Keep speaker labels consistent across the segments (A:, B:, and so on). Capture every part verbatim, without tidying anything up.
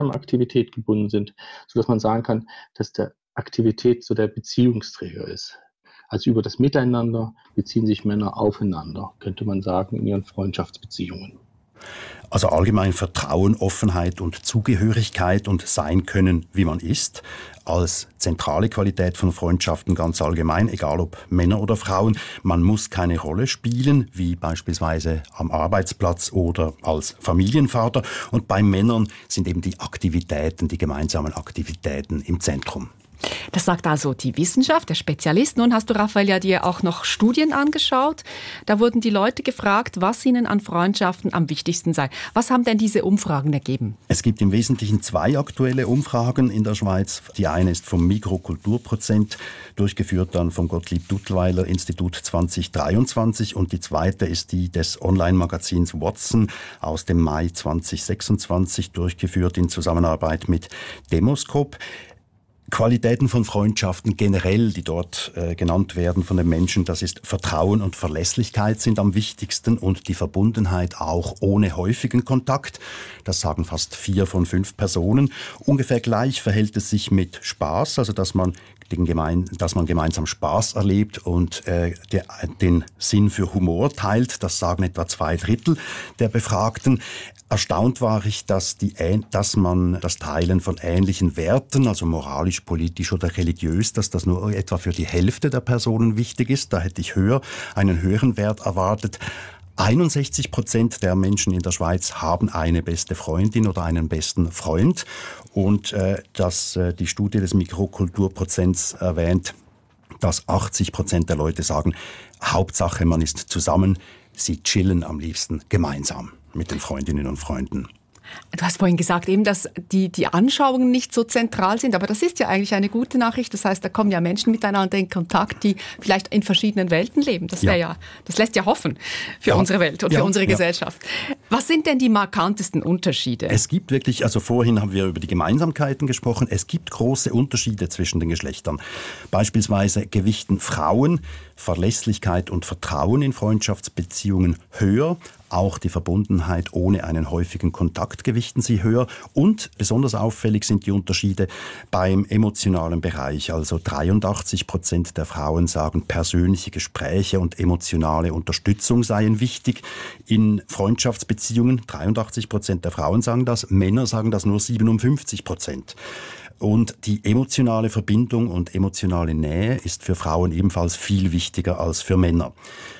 A: Aktivität gebunden sind, sodass man sagen kann, dass der Aktivität so der Beziehungsträger ist. Also über das Miteinander beziehen sich Männer aufeinander, könnte man sagen, in ihren Freundschaftsbeziehungen.
B: Also allgemein Vertrauen, Offenheit und Zugehörigkeit und sein können, wie man ist, als zentrale Qualität von Freundschaften ganz allgemein, egal ob Männer oder Frauen. Man muss keine Rolle spielen, wie beispielsweise am Arbeitsplatz oder als Familienvater. Und bei Männern sind eben die Aktivitäten, die gemeinsamen Aktivitäten im Zentrum.
C: Das sagt also die Wissenschaft, der Spezialist. Nun hast du, Raphael, ja dir auch noch Studien angeschaut. Da wurden die Leute gefragt, was ihnen an Freundschaften am wichtigsten sei. Was haben denn diese Umfragen ergeben?
B: Es gibt im Wesentlichen zwei aktuelle Umfragen in der Schweiz. Die eine ist vom Mikrokulturprozent, durchgeführt dann vom Gottlieb-Duttweiler-Institut zwanzig dreiundzwanzig. Und die zweite ist die des Online-Magazins Watson aus dem Mai zwanzig sechsundzwanzig, durchgeführt in Zusammenarbeit mit Demoscope. Qualitäten von Freundschaften generell, die dort äh, genannt werden von den Menschen, das ist Vertrauen und Verlässlichkeit sind am wichtigsten und die Verbundenheit auch ohne häufigen Kontakt. Das sagen fast vier von fünf Personen. Ungefähr gleich verhält es sich mit Spaß, also dass man den gemein, dass man gemeinsam Spaß erlebt und äh, der, den Sinn für Humor teilt. Das sagen etwa zwei Drittel der Befragten. Erstaunt war ich, dass, die, dass man das Teilen von ähnlichen Werten, also moralisch, politisch oder religiös, dass das nur etwa für die Hälfte der Personen wichtig ist. Da hätte ich höher, einen höheren Wert erwartet. einundsechzig Prozent der Menschen in der Schweiz haben eine beste Freundin oder einen besten Freund. Und äh, dass äh, die Studie des Mikrokulturprozents erwähnt, dass achtzig Prozent der Leute sagen, Hauptsache man ist zusammen, sie chillen am liebsten gemeinsam mit den Freundinnen und Freunden.
C: Du hast vorhin gesagt, eben, dass die, die Anschauungen nicht so zentral sind, aber das ist ja eigentlich eine gute Nachricht. Das heißt, da kommen ja Menschen miteinander in Kontakt, die vielleicht in verschiedenen Welten leben. Das wäre ja. ja, das lässt ja hoffen für ja. unsere Welt und ja. für unsere ja. Gesellschaft. Was sind denn die markantesten Unterschiede?
B: Es gibt wirklich, also vorhin haben wir über die Gemeinsamkeiten gesprochen, es gibt große Unterschiede zwischen den Geschlechtern. Beispielsweise gewichten Frauen Verlässlichkeit und Vertrauen in Freundschaftsbeziehungen höher. Auch die Verbundenheit ohne einen häufigen Kontakt gewichten sie höher. Und besonders auffällig sind die Unterschiede beim emotionalen Bereich. Also dreiundachtzig Prozent der Frauen sagen, persönliche Gespräche und emotionale Unterstützung seien wichtig in Freundschaftsbeziehungen. dreiundachtzig Prozent der Frauen sagen das. Männer sagen das nur siebenundfünfzig Prozent. Und die emotionale Verbindung und emotionale Nähe ist für Frauen ebenfalls viel wichtiger als für Männer.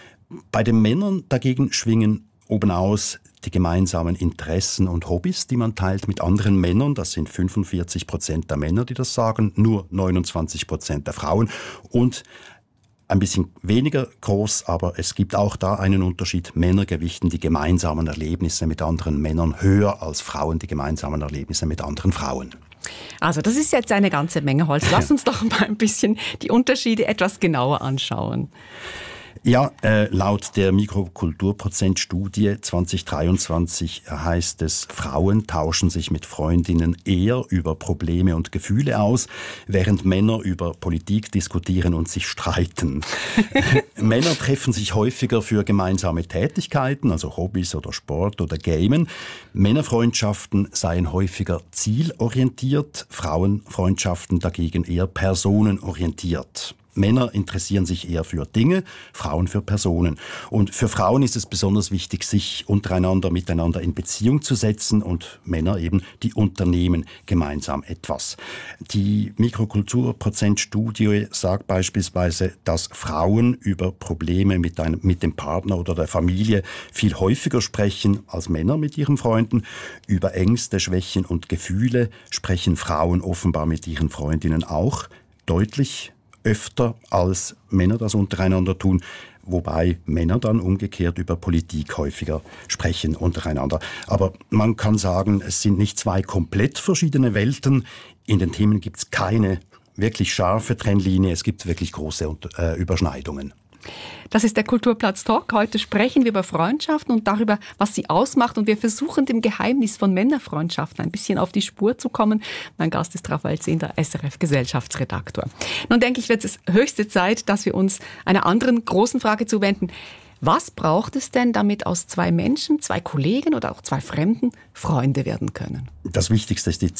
B: Bei den Männern dagegen schwingen obenaus die gemeinsamen Interessen und Hobbys, die man teilt mit anderen Männern. Das sind fünfundvierzig Prozent der Männer, die das sagen, nur neunundzwanzig Prozent der Frauen. Und ein bisschen weniger groß, aber es gibt auch da einen Unterschied. Männer gewichten die gemeinsamen Erlebnisse mit anderen Männern höher als Frauen die gemeinsamen Erlebnisse mit anderen Frauen.
C: Also das ist jetzt eine ganze Menge Holz. Lass uns doch mal ein bisschen die Unterschiede etwas genauer anschauen.
B: Ja, äh, laut der Mikrokulturprozentstudie zwanzig dreiundzwanzig heißt es, Frauen tauschen sich mit Freundinnen eher über Probleme und Gefühle aus, während Männer über Politik diskutieren und sich streiten. Männer treffen sich häufiger für gemeinsame Tätigkeiten, also Hobbys oder Sport oder Gamen. Männerfreundschaften seien häufiger zielorientiert, Frauenfreundschaften dagegen eher personenorientiert. Männer interessieren sich eher für Dinge, Frauen für Personen. Und für Frauen ist es besonders wichtig, sich untereinander, miteinander in Beziehung zu setzen und Männer eben, die unternehmen gemeinsam etwas. Die Mikrokulturprozentstudie sagt beispielsweise, dass Frauen über Probleme mit, einem, mit dem Partner oder der Familie viel häufiger sprechen als Männer mit ihren Freunden. Über Ängste, Schwächen und Gefühle sprechen Frauen offenbar mit ihren Freundinnen auch deutlich öfter als Männer das untereinander tun, wobei Männer dann umgekehrt über Politik häufiger sprechen untereinander. Aber man kann sagen, es sind nicht zwei komplett verschiedene Welten. In den Themen gibt es keine wirklich scharfe Trennlinie, es gibt wirklich große äh, Überschneidungen.
C: Das ist der Kulturplatz Talk. Heute sprechen wir über Freundschaften und darüber, was sie ausmacht. Und wir versuchen, dem Geheimnis von Männerfreundschaften ein bisschen auf die Spur zu kommen. Mein Gast ist Raphael Zehnder, S R F-Gesellschaftsredaktor. Nun denke ich, wird es höchste Zeit, dass wir uns einer anderen großen Frage zuwenden. Was braucht es denn, damit aus zwei Menschen, zwei Kollegen oder auch zwei Fremden Freunde werden können?
B: Das Wichtigste ist die